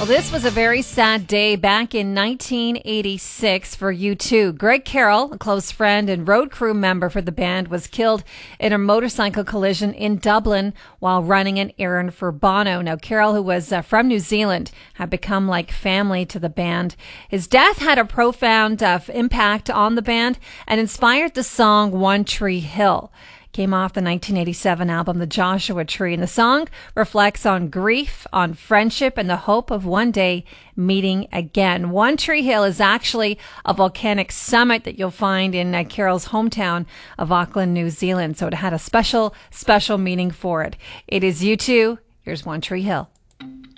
Well, this was a very sad day back in 1986 for U2. Greg Carroll, a close friend and road crew member for the band, was killed in a motorcycle collision in Dublin while running an errand for Bono. Now, Carroll, who was from New Zealand, had become like family to the band. His death had a profound impact on the band and inspired the song One Tree Hill. Came off the 1987 album, The Joshua Tree. And the song reflects on grief, on friendship, and the hope of one day meeting again. One Tree Hill is actually a volcanic summit that you'll find in Carroll's hometown of Auckland, New Zealand. So it had a special meaning for it. It is U2. Here's One Tree Hill.